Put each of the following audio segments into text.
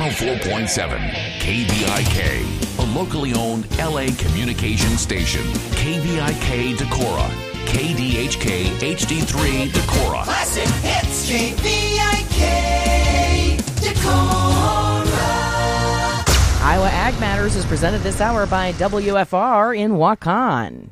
104.7 KVIK, a locally owned LA communication station. KVIK Decorah, KDHK HD3 Decorah. Classic hits, KVIK Decorah. Iowa Ag Matters is presented this hour by WFR in Waukon.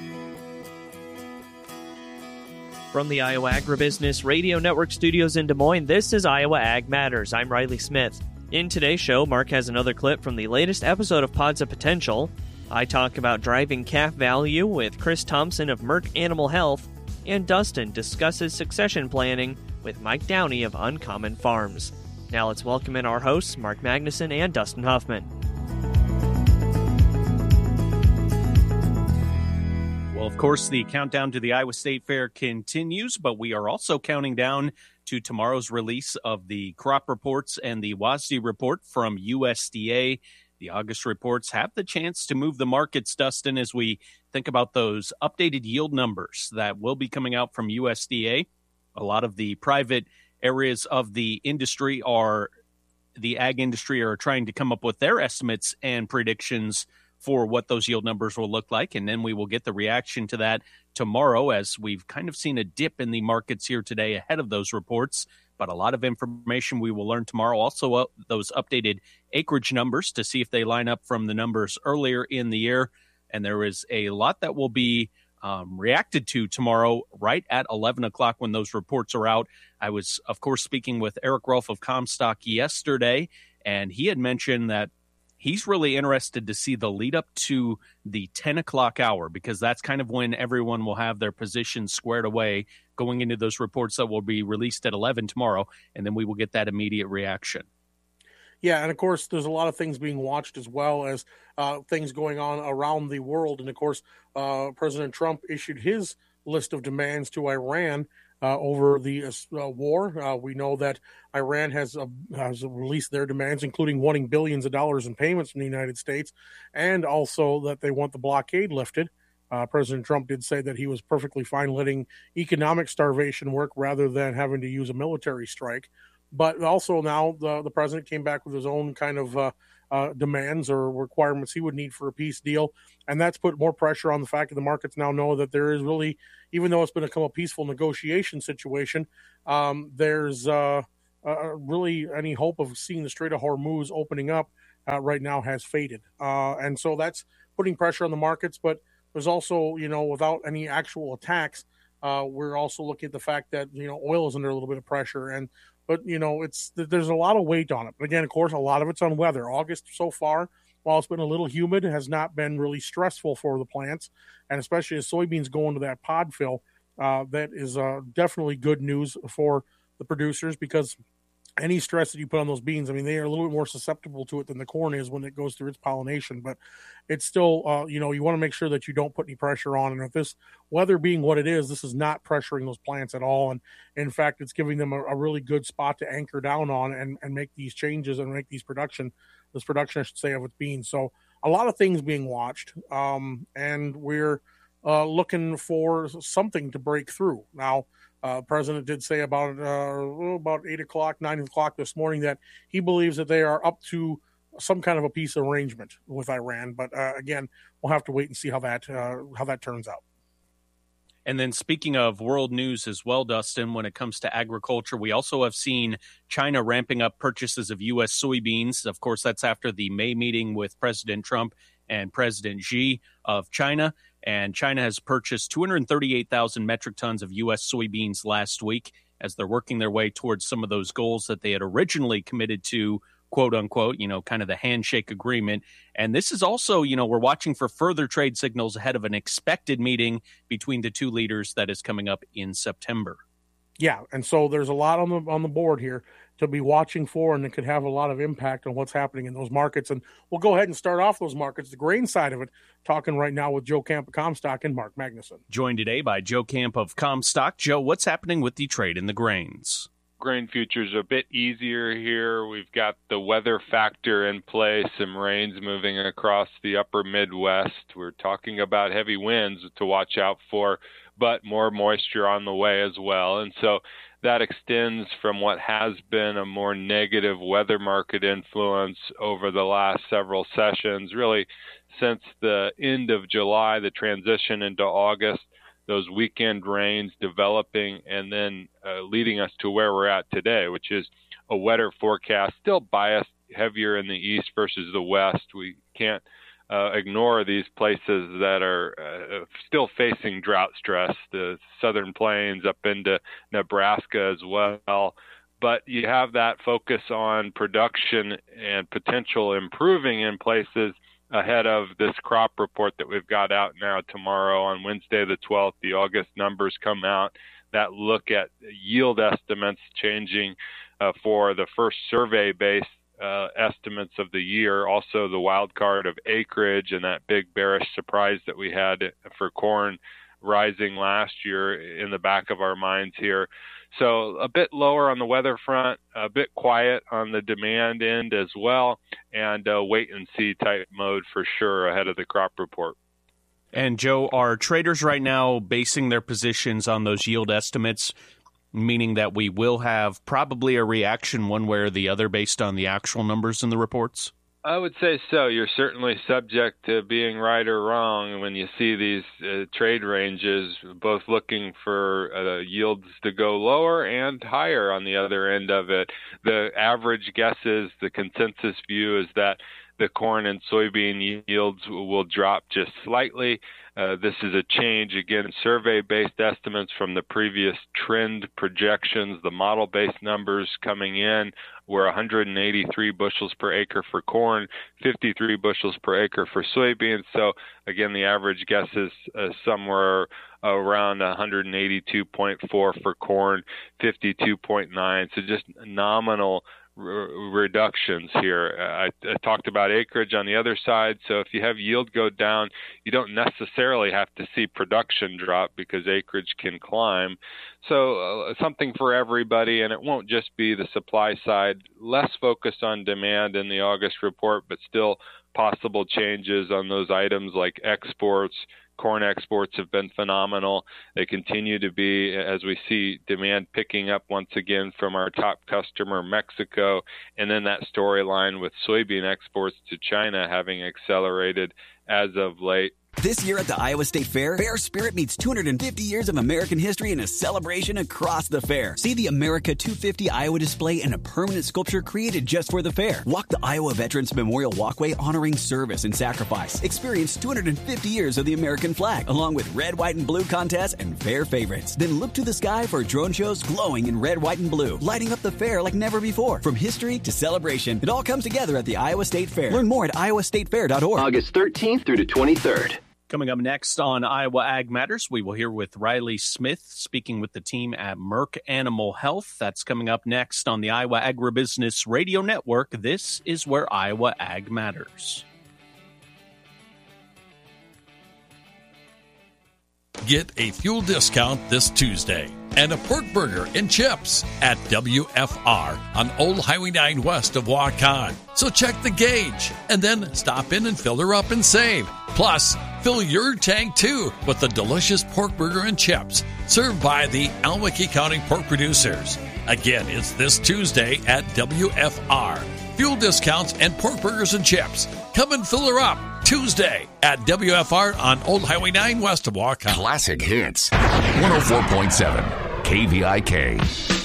From the Iowa Agribusiness Radio Network studios in Des Moines, this is Iowa Ag Matters. I'm Riley Smith. In today's show, Mark has another clip from the latest episode of Pods of Potential. I talk about driving calf value with Chris Thompson of Merck Animal Health, and Dustin discusses succession planning with Mike Downey of Uncommon Farms. Now let's welcome in our hosts, Mark Magnuson and Dustin Huffman. Well, of course, the countdown to the Iowa State Fair continues, but we are also counting down to tomorrow's release of the crop reports and the WASDE report from USDA. The August reports have the chance to move the markets, Dustin, as we think about those updated yield numbers that will be coming out from USDA. A lot of the private areas of the industry the ag industry are trying to come up with their estimates and predictions for what those yield numbers will look like. And then we will get the reaction to that tomorrow, as we've kind of seen a dip in the markets here today ahead of those reports. But a lot of information we will learn tomorrow. Also, those updated acreage numbers to see if they line up from the numbers earlier in the year. And there is a lot that will be reacted to tomorrow right at 11 o'clock when those reports are out. I was, of course, speaking with Eric Rolfe of Comstock yesterday, and he had mentioned that he's really interested to see the lead up to the 10 o'clock hour, because that's kind of when everyone will have their positions squared away going into those reports that will be released at 11 tomorrow, and then we will get that immediate reaction. Yeah, and of course, there's a lot of things being watched as well as things going on around the world. And of course, President Trump issued his list of demands to Iran over the war. We know that Iran has released their demands, including wanting billions of dollars in payments from the United States, and also that they want the blockade lifted. President Trump did say that he was perfectly fine letting economic starvation work rather than having to use a military strike. But also now the president came back with his own kind of demands or requirements he would need for a peace deal. And that's put more pressure on the fact that the markets now know that there is really, even though it's been a peaceful negotiation situation, there's really any hope of seeing the Strait of Hormuz opening up right now has faded. And so that's putting pressure on the markets. But there's also, without any actual attacks, we're also looking at the fact that, oil is under a little bit of pressure. But there's a lot of weight on it. But again, of course, a lot of it's on weather. August so far, while it's been a little humid, has not been really stressful for the plants. And especially as soybeans go into that pod fill, that is definitely good news for the producers, because any stress that you put on those beans, they are a little bit more susceptible to it than the corn is when it goes through its pollination. But it's still, you want to make sure that you don't put any pressure on. And if this weather being what it is, this is not pressuring those plants at all. And in fact, it's giving them a really good spot to anchor down on and make these changes and make this production, I should say, of its beans. So a lot of things being watched. And we're looking for something to break through. Now, President did say about 8 o'clock, 9 o'clock this morning that he believes that they are up to some kind of a peace arrangement with Iran. But again, we'll have to wait and see how that turns out. And then speaking of world news as well, Dustin, when it comes to agriculture, we also have seen China ramping up purchases of U.S. soybeans. Of course, that's after the May meeting with President Trump and President Xi of China. And China has purchased 238,000 metric tons of U.S. soybeans last week as they're working their way towards some of those goals that they had originally committed to, quote unquote, kind of the handshake agreement. And this is also, we're watching for further trade signals ahead of an expected meeting between the two leaders that is coming up in September. Yeah, and so there's a lot on the board here to be watching for, and it could have a lot of impact on what's happening in those markets. And we'll go ahead and start off those markets, the grain side of it, talking right now with Joe Camp of Comstock and Mark Magnuson. Joined today by Joe Camp of Comstock. Joe, what's happening with the trade in the grains? Grain futures are a bit easier here. We've got the weather factor in place, some rains moving across the upper Midwest. We're talking about heavy winds to watch out for. but more moisture on the way as well. And so that extends from what has been a more negative weather market influence over the last several sessions, really since the end of July, the transition into August, those weekend rains developing, and then leading us to where we're at today, which is a wetter forecast, still biased heavier in the east versus the west. We can't ignore these places that are still facing drought stress, the southern plains up into Nebraska as well. But you have that focus on production and potential improving in places ahead of this crop report that we've got out now tomorrow on Wednesday the 12th. The August numbers come out that look at yield estimates changing for the first survey-based estimates of the year, also the wild card of acreage and that big bearish surprise that we had for corn rising last year in the back of our minds here. So a bit lower on the weather front, a bit quiet on the demand end as well, and wait and see type mode for sure ahead of the crop report. And Joe, are traders right now basing their positions on those yield estimates, meaning that we will have probably a reaction one way or the other based on the actual numbers in the reports? I would say so. You're certainly subject to being right or wrong when you see these trade ranges, both looking for yields to go lower and higher on the other end of it. The average guesses, the consensus view is that the corn and soybean yields will drop just slightly. This is a change, again, survey-based estimates from the previous trend projections. The model-based numbers coming in were 183 bushels per acre for corn, 53 bushels per acre for soybeans. So, again, the average guess is somewhere around 182.4 for corn, 52.9. So just nominal reductions here. I talked about acreage on the other side. So if you have yield go down, you don't necessarily have to see production drop because acreage can climb. So something for everybody, and it won't just be the supply side. Less focused on demand in the August report, but still possible changes on those items like exports. Corn exports have been phenomenal. They continue to be, as we see demand picking up once again from our top customer, Mexico, and then that storyline with soybean exports to China having accelerated as of late. This year at the Iowa State Fair, Fair Spirit meets 250 years of American history in a celebration across the fair. See the America 250 Iowa display and a permanent sculpture created just for the fair. Walk the Iowa Veterans Memorial Walkway honoring service and sacrifice. Experience 250 years of the American flag, along with red, white, and blue contests and fair favorites. Then look to the sky for drone shows glowing in red, white, and blue, lighting up the fair like never before. From history to celebration, it all comes together at the Iowa State Fair. Learn more at iowastatefair.org. August 13th through the 23rd. Coming up next on Iowa Ag Matters, we will hear with Riley Smith speaking with the team at Merck Animal Health. That's coming up next on the Iowa Agribusiness Radio Network. This is where Iowa Ag Matters. Get a fuel discount this Tuesday and a pork burger and chips at WFR on Old Highway 9 west of Waukon. So check the gauge and then stop in and fill her up and save. Plus, fill your tank too with the delicious pork burger and chips served by the Almaky County Pork Producers. Again, it's this Tuesday at WFR. Fuel discounts and pork burgers and chips. Come and fill her up Tuesday at WFR on Old Highway 9 west of Waukon. Classic Hits, 104.7 KVIK.